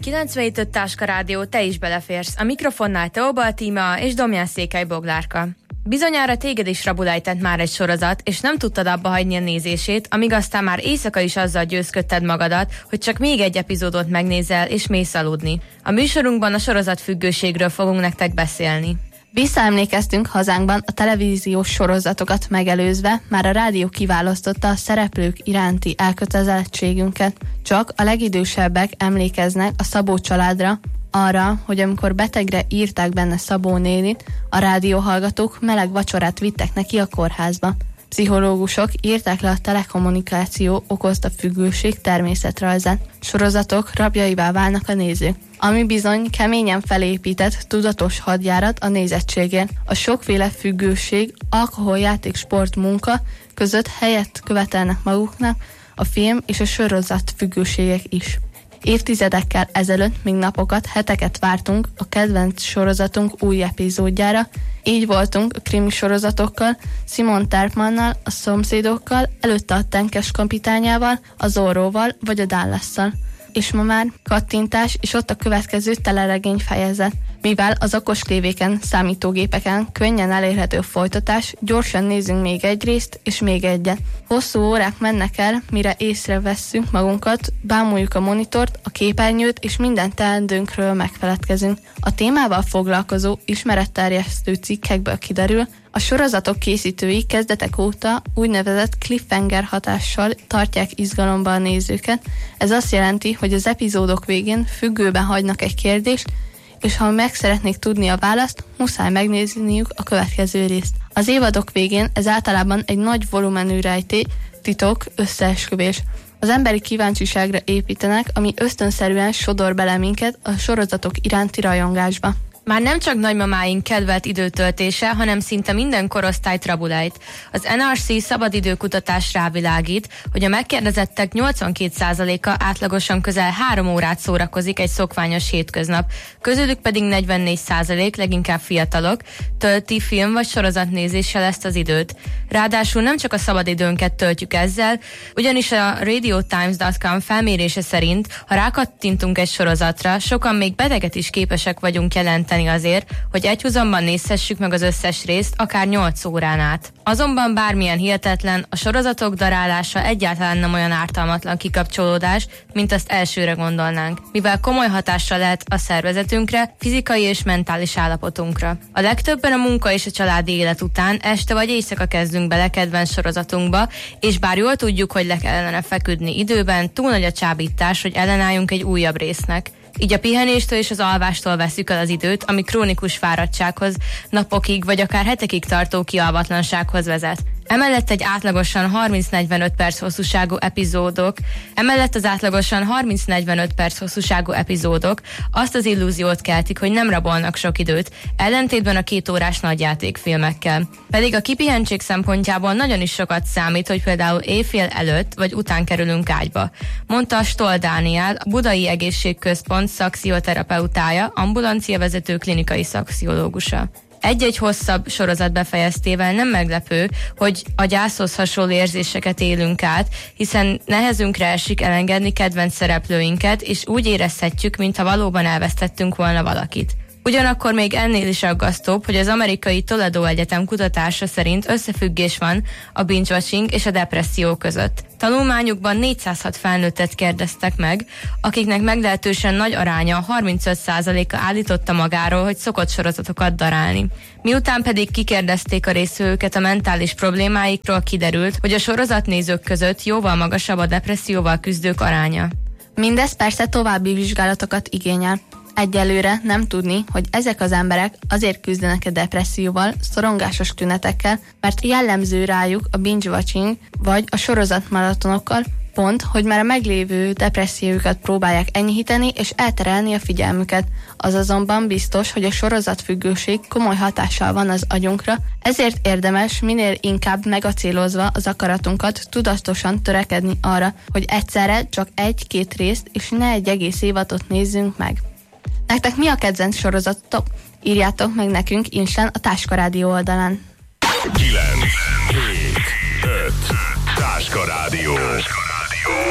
97.5 Táska Rádió, te is beleférsz. A mikrofonnál Teobal Tíma és Domján Székely Boglárka. Bizonyára téged is rabulejtett már egy sorozat, és nem tudtad abba hagyni a nézését, amíg aztán már éjszaka is azzal győzködted magadat, hogy csak még egy epizódot megnézel és mész aludni. A műsorunkban a sorozatfüggőségről fogunk nektek beszélni. Visszaemlékeztünk hazánkban a televíziós sorozatokat megelőzve, már a rádió kiválasztotta a szereplők iránti elkötelezettségünket. Csak a legidősebbek emlékeznek a Szabó családra, arra, hogy amikor betegre írták benne Szabó nénit, a rádióhallgatók meleg vacsorát vittek neki a kórházba. Pszichológusok írták le a telekommunikáció okozta függőség természetrajzát. Sorozatok rabjaivá válnak a nézők, ami bizony keményen felépített, tudatos hadjárat a nézettségért. A sokféle függőség, alkohol, játék, sport, munka között helyet követelnek maguknak a film és a sorozat függőségek is. Évtizedekkel ezelőtt még napokat, heteket vártunk a kedvenc sorozatunk új epizódjára. Így voltunk a krimi sorozatokkal, Simon Terpmannal, a Szomszédokkal, előtte a Tenkes kapitányával, a Zorróval vagy a Dallasszal. És ma már kattintás, és ott a következő teleregény fejezet. Mivel az okos tévéken, számítógépeken könnyen elérhető folytatás, gyorsan nézzünk még egy részt, és még egyet. Hosszú órák mennek el, mire észrevesszünk magunkat, bámuljuk a monitort, a képernyőt, és minden teendőnkről megfeledkezünk. A témával foglalkozó, ismeretterjesztő cikkekből kiderül, a sorozatok készítői kezdetek óta úgynevezett cliffhanger hatással tartják izgalomba a nézőket. Ez azt jelenti, hogy az epizódok végén függőben hagynak egy kérdést, és ha meg szeretnék tudni a választ, muszáj megnézniük a következő részt. Az évadok végén ez általában egy nagy volumenű rejtély, titok, összeesküvés. Az emberi kíváncsiságra építenek, ami ösztönszerűen sodor bele minket a sorozatok iránti rajongásba. Már nem csak nagymamáink kedvelt időtöltése, hanem szinte minden korosztályt rabulejt. Az NRC szabadidőkutatás rávilágít, hogy a megkérdezettek 82%-a átlagosan közel 3 órát szórakozik egy szokványos hétköznap, közülük pedig 44%, leginkább fiatalok, tölti film vagy sorozatnézéssel ezt az időt. Ráadásul nem csak a szabadidőnket töltjük ezzel, ugyanis a radiotimes.com felmérése szerint, ha rákattintunk egy sorozatra, sokan még beteget is képesek vagyunk jelenteni azért, hogy egyhuzamban nézhessük meg az összes részt, akár 8 órán át. Azonban bármilyen hihetetlen, a sorozatok darálása egyáltalán nem olyan ártalmatlan kikapcsolódás, mint azt elsőre gondolnánk, mivel komoly hatással lehet a szervezetünkre, fizikai és mentális állapotunkra. A legtöbben a munka és a családi élet után este vagy éjszaka kezdünk bele kedvenc sorozatunkba, és bár jól tudjuk, hogy le kellene feküdni időben, túl nagy a csábítás, hogy ellenálljunk egy újabb résznek. Így a pihenéstől és az alvástól veszük el az időt, ami krónikus fáradtsághoz, napokig vagy akár hetekig tartó kialvatlansághoz vezet. Emellett az átlagosan 30-45 perc hosszúságú epizódok azt az illúziót keltik, hogy nem rabolnak sok időt, ellentétben a 2 órás nagyjátékfilmekkel. Pedig a kipihentség szempontjából nagyon is sokat számít, hogy például éjfél előtt vagy után kerülünk ágyba, mondta Stoll Dániel, a Budai Egészségközpont szakszioterapeutája, ambulanciavezető klinikai szakszológusa. Egy-egy hosszabb sorozat befejeztével nem meglepő, hogy a gyászhoz hasonló érzéseket élünk át, hiszen nehezünkre esik elengedni kedvenc szereplőinket, és úgy érezhetjük, mintha valóban elvesztettünk volna valakit. Ugyanakkor még ennél is aggasztóbb, hogy az amerikai Toledo Egyetem kutatása szerint összefüggés van a binge-watching és a depresszió között. Tanulmányukban 406 felnőttet kérdeztek meg, akiknek meglehetősen nagy aránya, 35%-a állította magáról, hogy szokott sorozatokat darálni. Miután pedig kikérdezték a résztvevőket a mentális problémáikról, kiderült, hogy a sorozatnézők között jóval magasabb a depresszióval küzdők aránya. Mindez persze további vizsgálatokat igényel. Egyelőre nem tudni, hogy ezek az emberek azért küzdenek a depresszióval, szorongásos tünetekkel, mert jellemző rájuk a binge-watching vagy a sorozatmaratonokkal, pont, hogy már a meglévő depressziójukat próbálják enyhíteni és elterelni a figyelmüket. Az azonban biztos, hogy a sorozatfüggőség komoly hatással van az agyunkra, ezért érdemes minél inkább megacélozva az akaratunkat tudatosan törekedni arra, hogy egyszerre csak 1-2 részt és ne egy egész évadot nézzünk meg. Nektek mi a kedvenc sorozatok? Írjátok meg nekünk Insten a Táska Rádió oldalán. 9, 7, 5 Táska Rádió.